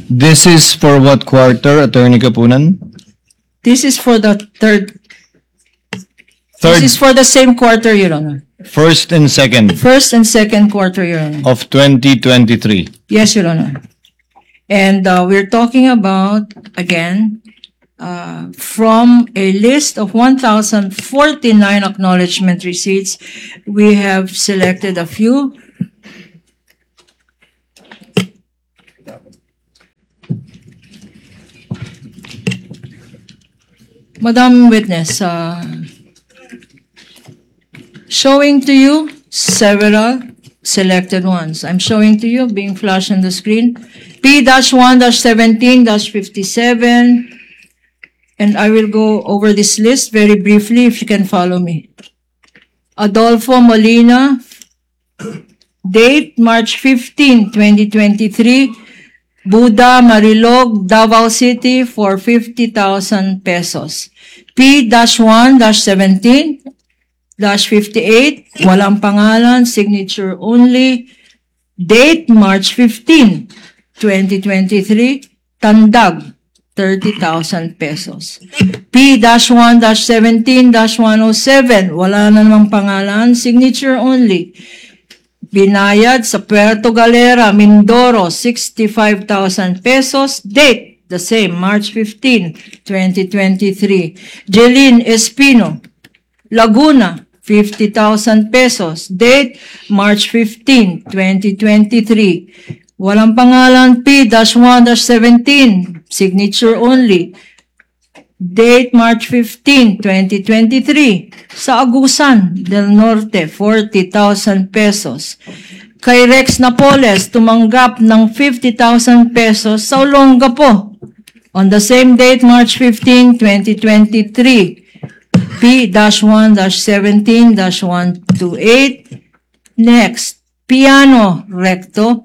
This is for what quarter, Attorney Kapunan? This is for the third. Third, This is for the same quarter, Your Honor. first and second First and second quarter, Your Honor. of 2023. Yes, Your Honor. And we're talking about, again, from a list of 1,049 acknowledgement receipts, we have selected a few. Madam Witness, showing to you several selected ones. I'm showing to you, being flashed on the screen, P-1-17-57, and I will go over this list very briefly if you can follow me. Adolfo Molina, date March 15, 2023, Buda Marilog, Davao City for 50,000 pesos. P-1-17-58, walang pangalan, signature only, date March 15, 2023, Tandag, 30,000 pesos. P-1-17-107, wala na namang pangalan, signature only, binayad sa Puerto Galera, Mindoro, 65,000 pesos, date the same, March 15, 2023. Jeline Espino, Laguna, 50,000 pesos. Date, March 15, 2023. Walang pangalan, P-1-17, signature only. Date, March 15, 2023. Sa Agusan del Norte, 40,000 pesos. Kay Rex Napoles, tumanggap ng 50,000 pesos sa Olongapo. On the same date, March 15, 2023. P-1-17-128. Next, Piano Recto,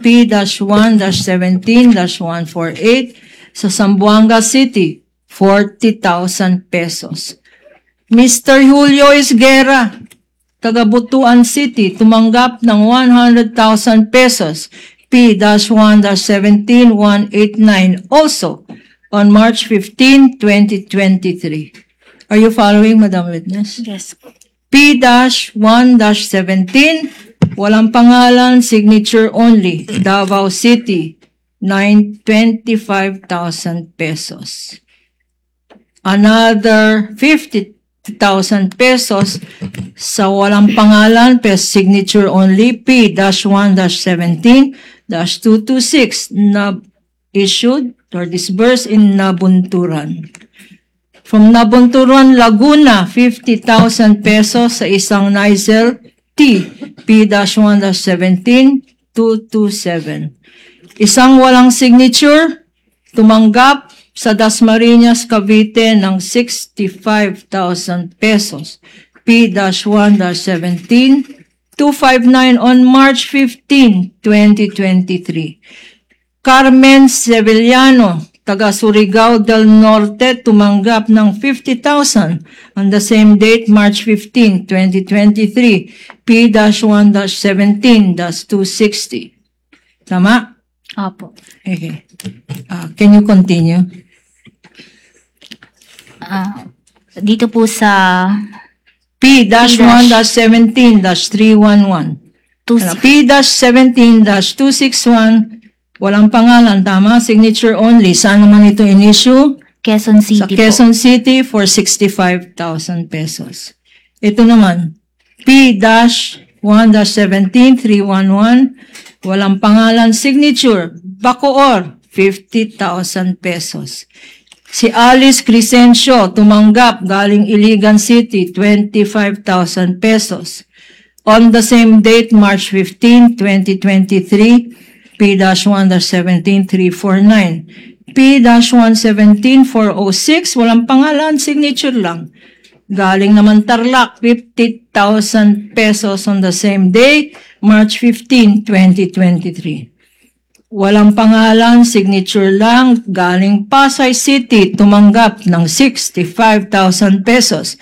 P-1-17-148 sa Zamboanga City, 40,000 pesos. Mr. Julio Isguera, taga Butuan City, tumanggap ng 100,000 pesos, P-1-17-189, also on March 15, 2023. Are you following, Madam Witness? Yes. P-1-17, walang pangalan, signature only, Davao City, 25,000 pesos. Another 50,000 pesos sa walang pangalan, signature only, P-1-17-226 na issued or disbursed in Nabunturan. From Nabunturan, Laguna, 50,000 pesos sa isang Nizel T, P-1-17-227. Isang walang signature, tumanggap sa Dasmariñas, Cavite ng 65,000 pesos, P-1-17-259 on March 15, 2023. Carmen Sevillano, taga Surigao del Norte, tumanggap ng 50,000 on the same date, March 15, 2023, P-1-17-260. Tama? Opo. Okay. Can you continue? Dito po sa P-1-17-311. P-17-261, walang pangalan, tama? Signature only. Saan naman ito in-issue? Quezon City Sa Quezon City for 65,000 pesos. Ito naman, P-1-17-311, walang pangalan, signature, Bacoor, 50,000 pesos. Si Alice Crescencio, tumanggap galing Iligan City, 25,000 pesos. On the same date, March 15, 2023, P-1-17-349. P-1-17-406, walang pangalan, signature lang. Galing naman Tarlac, 50,000 pesos on the same day, March 15, 2023. Walang pangalan, signature lang, galing Pasay City, tumanggap ng 65,000 pesos,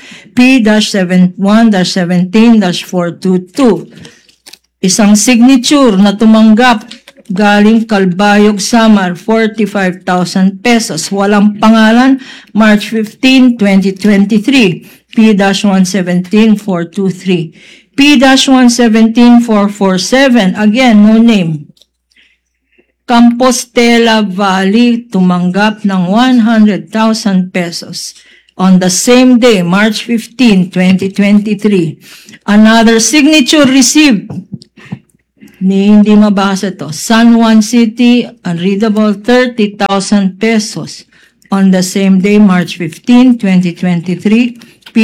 P-1-17-422. Isang signature na tumanggap galing Calbayog, Samar, 45,000 pesos. Walang pangalan, March 15, 2023. P-117-423. P-117-447. Again, no name. Compostela Valley tumanggap ng 100,000 pesos. On the same day, March 15, 2023, another signature received. Hindi mabasa to. San Juan City, unreadable, 30,000 pesos. On the same day, March 15, 2023,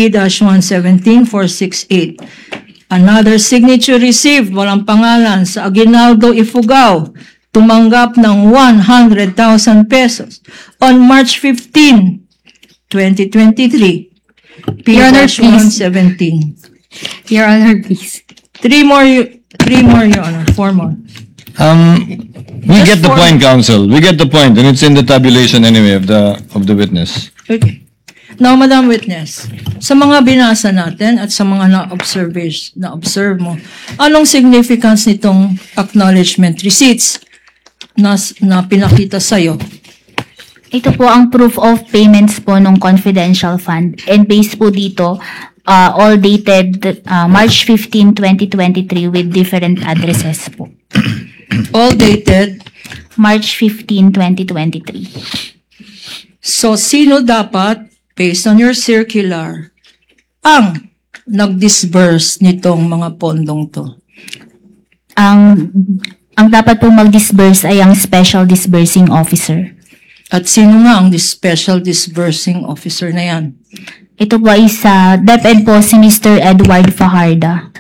P-117-468. Another signature received, walang pangalan, sa Aguinaldo, Ifugao, tumanggap ng 100,000 pesos. On March 15, 2023, Your Honor, please. P-117. Your Honor, please. Three more, Your Honor. Four more. We Just get the for- point, counsel. We get the point, and it's in the tabulation anyway of the witness. Okay. Now, Madam Witness, sa mga binasa natin at sa mga na-observe mo, anong significance nitong acknowledgement receipts na pinakita sa'yo? Ito po ang proof of payments po ng confidential fund. And based po dito, all dated March 15, 2023 with different addresses po. All dated. March 15, 2023. So, sino dapat, based on your circular, ang nag-disburse nitong mga pondong to? Ang dapat po mag-disburse ay ang special disbursing officer. At sino nga ang special disbursing officer na yan? Ito po ay sa DepEd po si Mr. Edward Fajarda.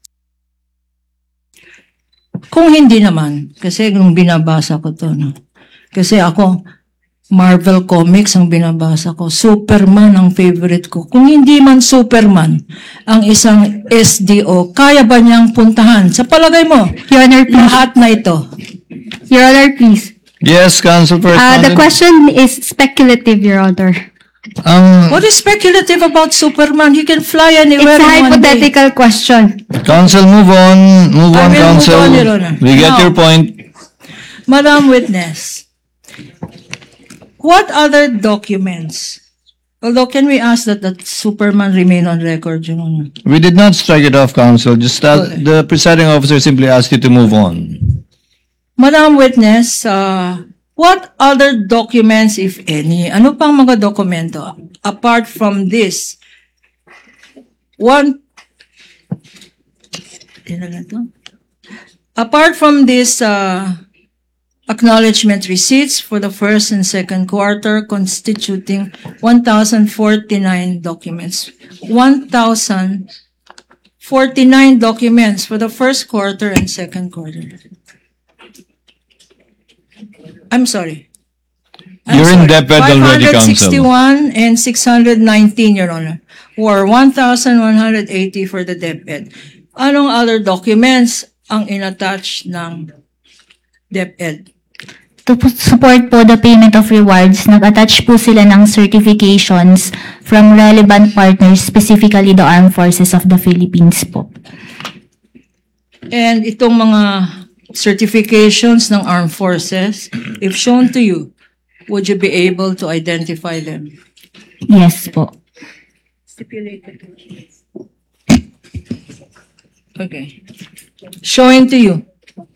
Kung hindi naman, kasi nung binabasa ko to, no? Kasi ako, Marvel Comics ang binabasa ko. Superman ang favorite ko. Kung hindi man Superman ang isang SDO, kaya ba niyang puntahan? Sa palagay mo, Your Honor, please. lahat na ito. Your Honor, please. Yes, counsel for The respondent. question is speculative, Your Honor. What is speculative about Superman? He can fly It's anywhere a in one day. hypothetical question. Counsel, move on. Move I on, will move counsel. on, Your Honor. We get Now. your point. Madam Witness, what other documents? Although, can we ask that Superman remain on record, Your Honor? We did not strike it off, counsel. Just the presiding officer simply asked you to move on. Madam Witness, what other documents, if any, ano pang mga dokumento, apart from this, apart from this acknowledgement receipts for the first and second quarter constituting 1,049 documents. 1,049 documents for the first quarter and second quarter. I'm sorry. You're in DepEd already, counsel. 561 and 619, Your Honor, or 1,180 for the DepEd. Anong other documents ang inattach ng DepEd? To support po the payment of rewards, nag-attach po sila ng certifications from relevant partners, specifically the Armed Forces of the Philippines po. And itong mga certifications ng armed forces, if shown to you, would you be able to identify them? Yes po. Okay. Showing to you.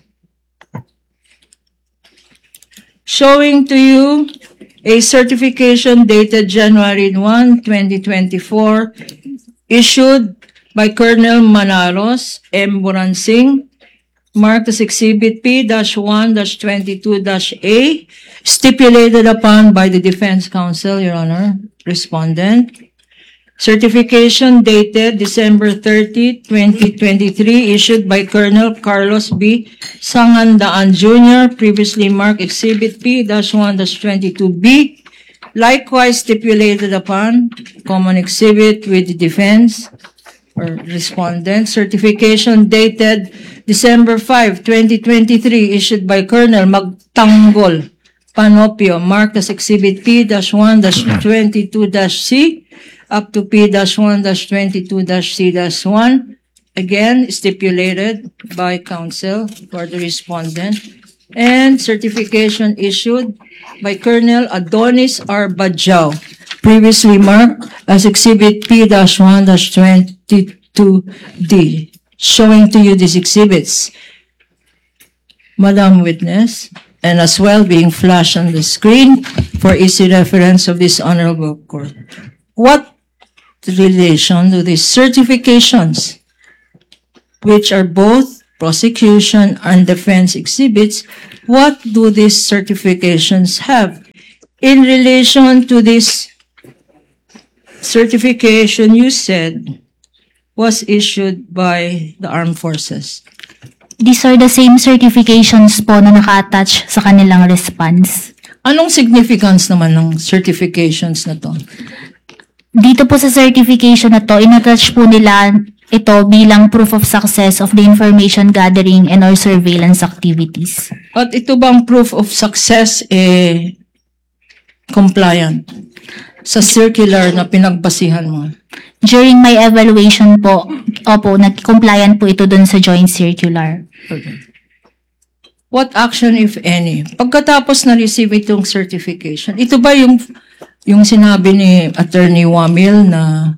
Showing to you a certification dated January 1, 2024, issued by Colonel Manaros M. Buransing, marked as Exhibit P-1-22-A, stipulated upon by the Defense Counsel, Your Honor, Respondent. Certification dated December 30, 2023, issued by Colonel Carlos B. Sangandaan Jr., previously marked Exhibit P-1-22B, likewise stipulated upon, common exhibit with the defense or respondent. Certification dated December 5, 2023, issued by Colonel Magtanggol Panopio, marked as Exhibit P-1-22-C, up to P-1-22-C-1, again stipulated by counsel for the respondent. and certification issued by Colonel Adonis R. Badjao, previously marked as Exhibit P-1-22D. Showing to you these exhibits, Madam Witness, and as well being flashed on the screen for easy reference of this honorable court. What relation do these certifications, which are both prosecution and defense exhibits, what do these certifications have in relation to this certification you said was issued by the armed forces? These are the same certifications po na naka-attach sa kanilang response. Anong significance naman ng certifications na to? Dito po sa certification na to, in-attach po nila ito bilang proof of success of the information gathering and or surveillance activities. At ito bang proof of success compliant sa circular na pinagbasihan mo? During my evaluation po, opo, nag-compliant po ito dun sa joint circular. Okay. What action, if any, pagkatapos na-receive itong certification, ito ba yung sinabi ni Attorney Wamil na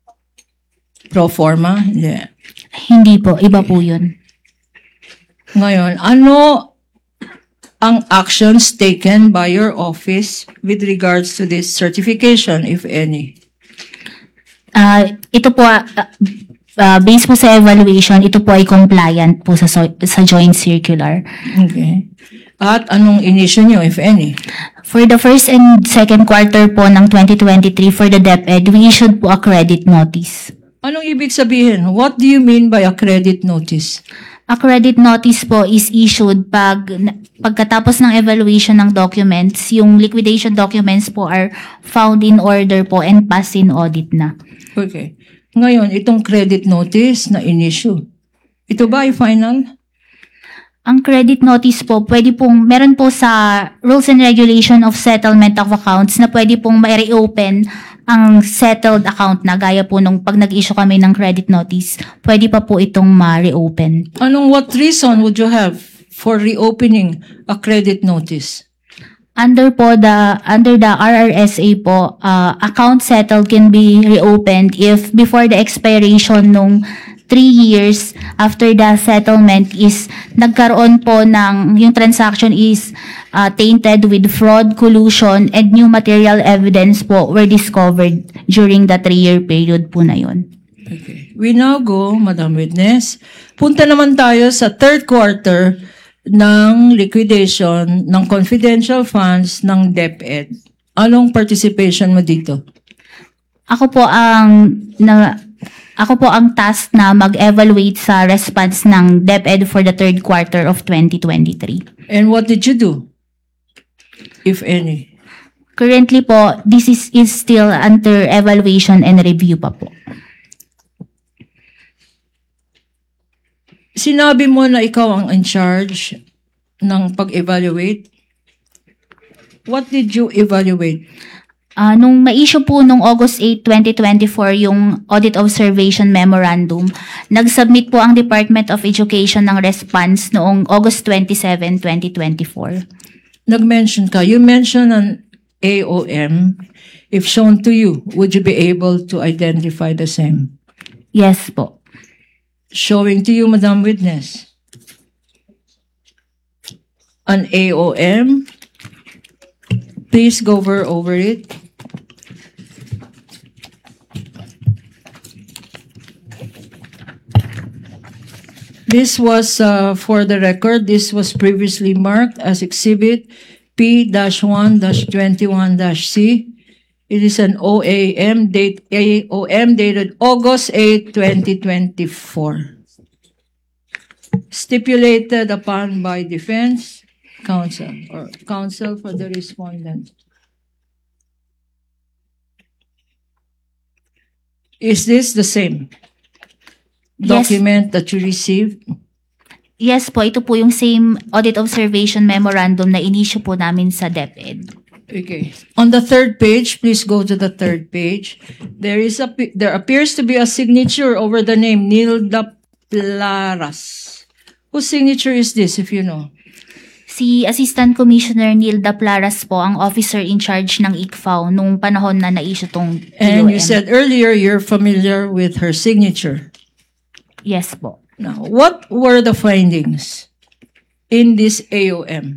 pro forma? Yeah. Hindi po, iba po yun. Ngayon, ano ang actions taken by your office with regards to this certification, if any? Ito po, based po sa evaluation, ito po ay compliant po sa joint circular. Okay. At anong inisyu nyo, if any? For the first and second quarter po ng 2023 for the DepEd, we issued po a credit notice. Anong ibig sabihin? What do you mean by a credit notice? A credit notice po is issued pagkatapos ng evaluation ng documents, yung liquidation documents po are found in order po and passed in audit na. Okay. Ngayon, itong credit notice na in-issue, ito ba ay final? Ang credit notice po, meron po sa Rules and Regulation of Settlement of Accounts na pwede pong ma-reopen ang settled account na gaya po nung pag nag-issue kami ng credit notice, pwede pa po itong ma-reopen. What reason would you have for reopening a credit notice? Under the RRSA po, account settled can be reopened if before the expiration nung 3 years after the settlement is nagkaroon po ng yung transaction is tainted with fraud, collusion, and new material evidence po were discovered during the 3-year period po na yun. Okay. We now go, Madam Witness. Punta naman tayo sa third quarter ng liquidation ng confidential funds ng DepEd. Anong participation mo dito? Ako po ang task na mag-evaluate sa response ng DepEd for the third quarter of 2023. And what did you do, if any? Currently po, this is still under evaluation and review pa po. Sinabi mo na ikaw ang in charge ng pag-evaluate. What did you evaluate? Nung ma-issue po nung August 8, 2024 yung Audit Observation Memorandum, nag-submit po ang Department of Education ng response noong August 27, 2024. Nag-mention ka. You mentioned an AOM. If shown to you, would you be able to identify the same? Yes po. Showing to you, Madam Witness. An AOM. Please go over it. This was, for the record, this was previously marked as Exhibit P-1-21-C. It is an AOM dated August 8, 2024. Stipulated upon by defense counsel or counsel for the respondent. Is this the same document that you received? Yes po, ito po yung same Audit Observation Memorandum na in-issue po namin sa DepEd. Okay. On the third page, please go to the third page. There appears to be a signature over the name Nilda Plaras. Whose signature is this, if you know? Si Assistant Commissioner Nilda Plaras po ang officer in charge ng ICFAO nung panahon na na-issue tong And you POM. said earlier you're familiar with her signature. Yes po. Now, what were the findings in this AOM?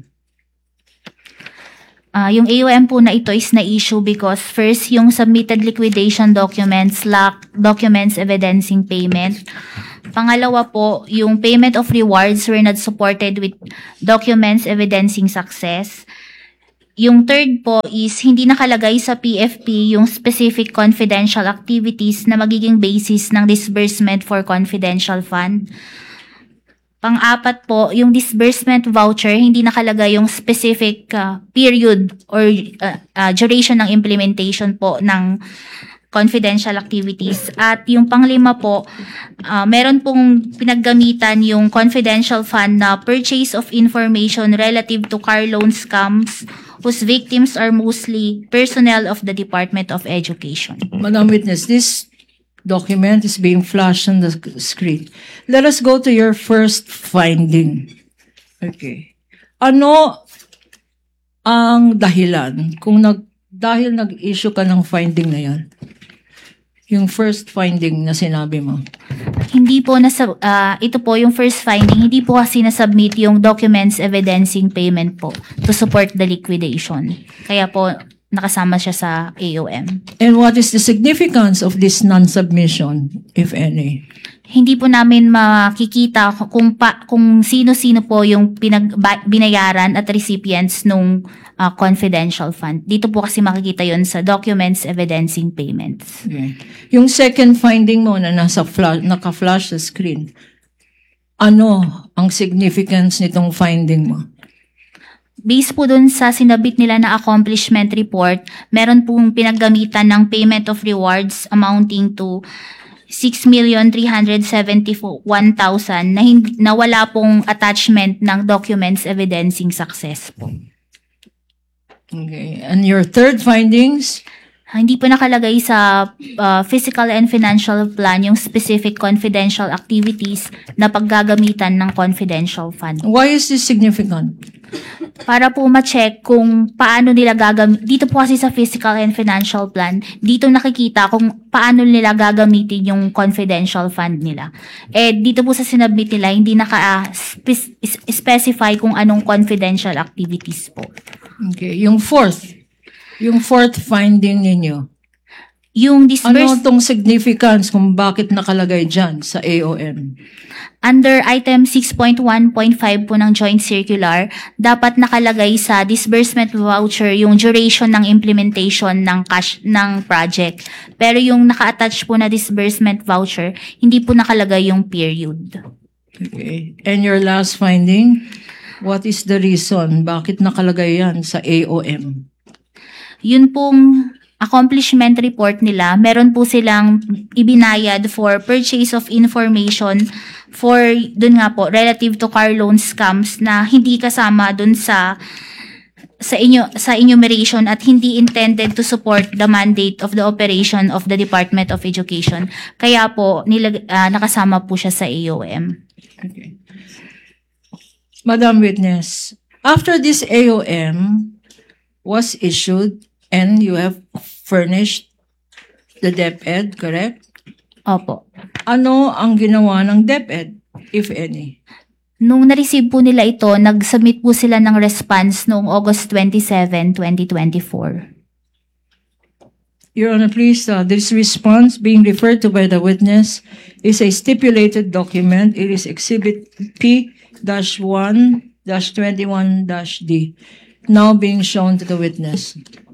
Yung AOM po na ito is na-issue because first, yung submitted liquidation documents lack documents evidencing payment. Pangalawa po, yung payment of rewards were not supported with documents evidencing success. Yung third po is hindi nakalagay sa PFP yung specific confidential activities na magiging basis ng disbursement for confidential fund. Pang-apat po, yung disbursement voucher, hindi nakalagay yung specific period or duration ng implementation po ng confidential activities. At yung panglima po, meron pong pinaggamitan yung confidential fund na purchase of information relative to car loan scams whose victims are mostly personnel of the Department of Education. Madam Witness, this document is being flashed on the screen. Let us go to your first finding. Okay. Ano ang dahilan kung dahil nag-issue ka ng finding na yan? Yung first finding na sinabi mo. Hindi po ito po yung first finding, hindi po kasi nasubmit yung documents evidencing payment po to support the liquidation. Kaya po nakasama siya sa AOM. And what is the significance of this non-submission, if any? Hindi po namin makikita kung sino-sino po yung binayaran at recipients nung confidential fund. Dito po kasi makikita yon sa documents evidencing payments. Okay. Yung second finding mo na naka-flash sa screen, ano ang significance nitong finding mo? Based po dun sa sinabit nila na accomplishment report, meron pong pinaggamitan ng payment of rewards amounting to 6,371,000 na wala pong attachment ng documents evidencing success po. Okay. And your third findings? Hindi po nakalagay sa physical and financial plan yung specific confidential activities na paggagamitan ng confidential fund. Why is this significant? Para po ma-check kung paano nila dito po kasi sa physical and financial plan, dito nakikita kung paano nila gagamitin yung confidential fund nila. Dito po sa sinubmit nila, hindi naka-specify kung anong confidential activities po. Okay. Yung fourth finding ninyo. Yung Ano tong significance kung bakit nakalagay dyan sa AOM? Under item 6.1.5 po ng joint circular, dapat nakalagay sa disbursement voucher yung duration ng implementation ng project. Pero yung naka-attach po na disbursement voucher, hindi po nakalagay yung period. Okay. And your last finding, what is the reason? Bakit nakalagay yan sa AOM? Yun pong accomplishment report nila, meron po silang ibinayad for purchase of information for, dun nga po, relative to car loan scams na hindi kasama dun sa enumeration at hindi intended to support the mandate of the operation of the Department of Education. Kaya po, nakasama po siya sa AOM. Okay. Madam Witness, after this AOM was issued and you have furnished the DepEd, correct? Opo. Ano ang ginawa ng DepEd, if any? Nung na-receive po nila ito, nag-submit po sila ng response noong August 27, 2024. Your Honor, please, this response being referred to by the witness is a stipulated document. It is Exhibit P-1-21-D, now being shown to the witness.